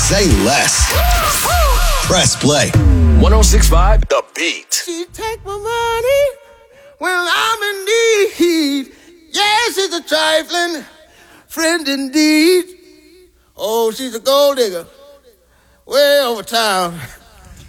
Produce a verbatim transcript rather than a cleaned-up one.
Say less. Press play. one oh six point five The Beat. She take my money when I'm in need. Yes, she's a trifling friend indeed. Oh, she's a gold digger way over town.